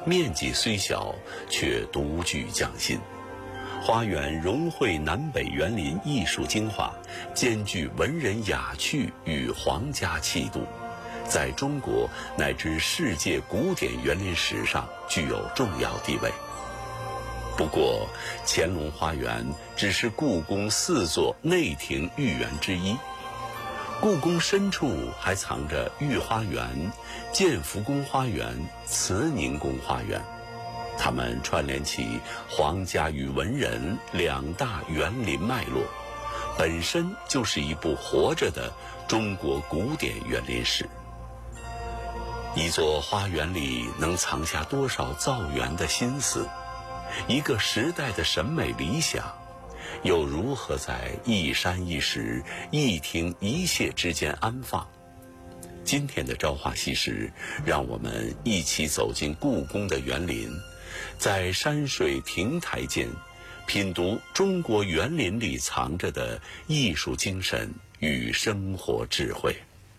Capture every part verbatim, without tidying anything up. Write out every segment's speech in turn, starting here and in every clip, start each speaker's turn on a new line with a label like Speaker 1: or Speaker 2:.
Speaker 1: 面积虽小，却独具匠心。花园融汇南北园林艺术精华，兼具文人雅趣与皇家气度，在中国乃至世界古典园林史上具有重要地位。不过，乾隆花园只是故宫四座内庭御园之一，故宫深处还藏着御花园、建福宫花园、慈宁宫花园，它们串联起皇家与文人两大园林脉络，本身就是一部活着的中国古典园林史。一座花园里能藏下多少造园的心思，一个时代的审美理想，又如何在一山一石、一庭一榭之间安放？今天的朝花夕拾，让我们一起走进故宫的园林，在山水亭台间，品读中国园林里藏着的艺术精神与生活智慧。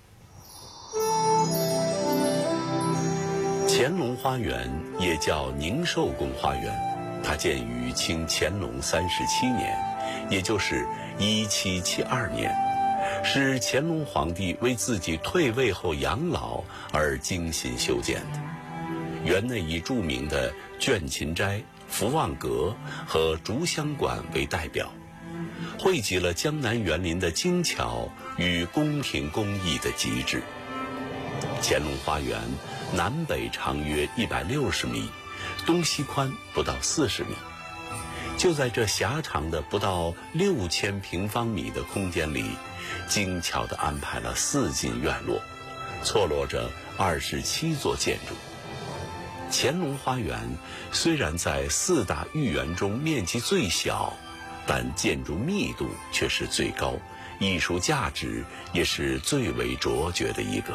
Speaker 1: 乾隆花园也叫宁寿宫花园，它建于清乾隆三十七年，也就是一七七二年，是乾隆皇帝为自己退位后养老而精心修建的。园内以著名的倦勤斋、福望阁和竹香馆为代表，汇集了江南园林的精巧与宫廷工艺的极致。乾隆花园南北长约一百六十米，东西宽不到四十米。就在这狭长的不到六千平方米的空间里，精巧地安排了四进院落，错落着二十七座建筑。乾隆花园虽然在四大御园中面积最小，但建筑密度却是最高，艺术价值也是最为卓绝的一个。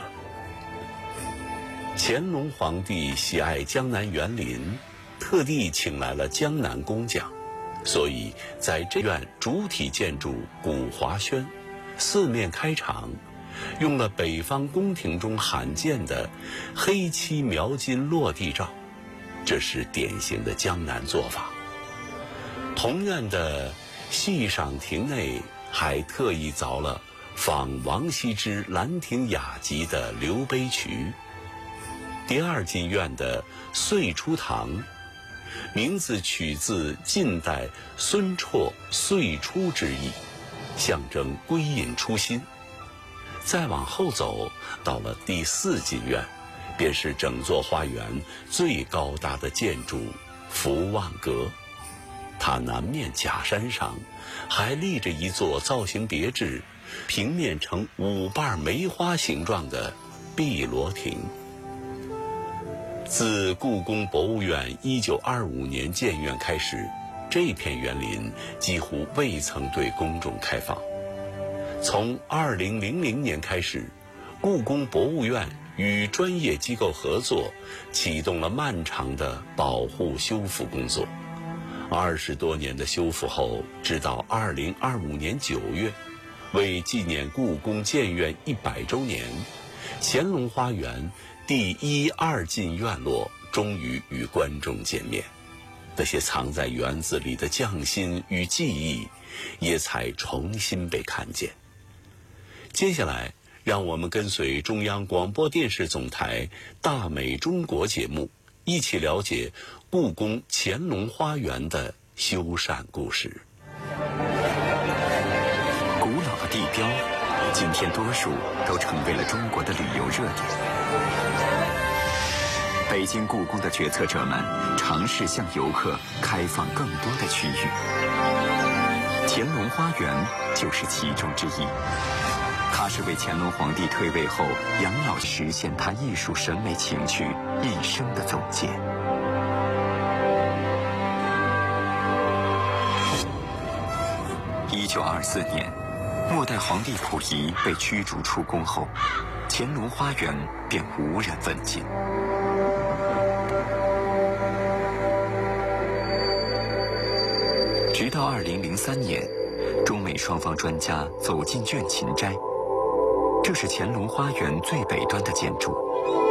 Speaker 1: 乾隆皇帝喜爱江南园林，特地请来了江南工匠，所以在这院主体建筑古华轩，四面开场，用了北方宫廷中罕见的黑漆描金落地罩，这是典型的江南做法。同院的戏上亭内还特意凿了仿王羲之《兰亭雅集》的留碑渠。第二进院的岁初堂，名字取自晋代孙绰岁初之意，象征归隐初心。再往后走，到了第四进院，便是整座花园最高大的建筑福望阁。它南面假山上还立着一座造型别致、平面呈五瓣梅花形状的碧螺亭。自故宫博物院一九二五年建院开始，这片园林几乎未曾对公众开放。从二零零零年开始，故宫博物院与专业机构合作，启动了漫长的保护修复工作。二十多年的修复后，直到二零二五年九月，为纪念故宫建院一百周年，乾隆花园第一、二进院落终于与观众见面，那些藏在园子里的匠心与技艺，也才重新被看见。接下来，让我们跟随中央广播电视总台《大美中国》节目，一起了解故宫乾隆花园的修缮故事。
Speaker 2: 古老的地标，今天多数都成为了中国的旅游热点。北京故宫的决策者们尝试向游客开放更多的区域，乾隆花园就是其中之一。它是为乾隆皇帝退位后养老实现他艺术审美情趣一生的总结。一九二四年，末代皇帝溥仪被驱逐出宫后，乾隆花园便无人问津。直到二零零三年，中美双方专家走进倦勤斋，这是乾隆花园最北端的建筑，